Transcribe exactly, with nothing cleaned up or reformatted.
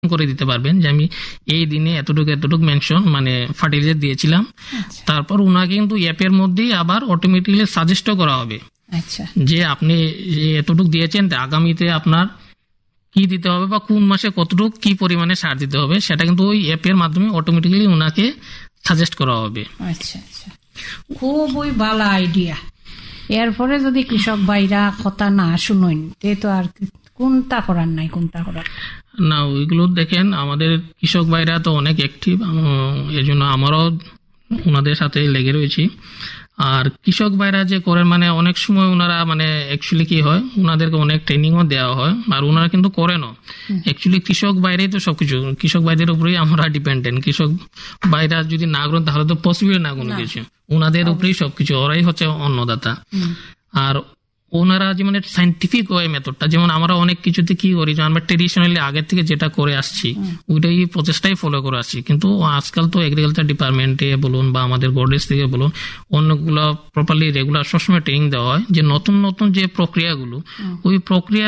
করে দিতে পারবেন যে আমি এই দিনে এতটুকু এতটুকু মেনশন মানে ফার্টিলাইজার দিয়েছিলাম। তারপর ওনাকে কিন্তু অ্যাপের মধ্যেই আবার অটোমেটিক্যালি সাজেস্টও করা হবে যে আপনি এতটুকু দিয়েছেন, আগামীতে আপনার কি দিতে হবে বা কোন মাসে কতটুকু কি পরিমাণে সার দিতে হবে সেটা কিন্তু ওই অ্যাপের মাধ্যমে অটোমেটিক্যালি ওনাকে সাজেস্ট করা হবে। আচ্ছা আচ্ছা, খুবই ভালো আইডিয়া। এরপরে যদি কৃষক ভাইরা কথা না শুনেন তে তো আর কোনটা করার নাই, কোনটা করার না। ওইগুলো দেখেন আমাদের কৃষক ভাইরা তো অনেক অ্যাক্টিভ, এই জন্য আমারও ওনাদের সাথে লেগে রয়েছি। আর কৃষক ভাইরা যে করেন মানে অনেক সময় ওনারা মানে অ্যাকচুয়ালি কি হয় ওনাদেরকে অনেক ট্রেনিংও দেওয়া হয় আর ওনারা কিন্তু করেনও। অ্যাকচুয়ালি কৃষক বাইরেই তো সবকিছু, কৃষক ভাইদের উপরেই আমরা ডিপেন্ডেন্ট। কৃষক ভাইরা যদি না করেন তাহলে তো পসিবল না কোনো কিছু, ওনাদের উপরেই সবকিছু, ওরাই হচ্ছে অন্নদাতা। আর ওনারা যে মানে সাইন্টিফিক ওয়ে মেথডটা, যেমন আমরা অনেক কিছুতে কি করি যে আমরা ট্রেডিশনালি আগের থেকে যেটা করে আসছি ওইটাই প্রচেষ্টাই ফলো করে আসছি, কিন্তু আজকাল তো এগ্রিকালচার ডিপার্টমেন্টে বলুন বা আমাদের গভর্নমেন্ট থেকে বলুন অনেকগুলো প্রপারলি রেগুলার সবসময় ট্রেনিং দেওয়া হয় যে নতুন নতুন যে প্রক্রিয়াগুলো ওই প্রক্রিয়া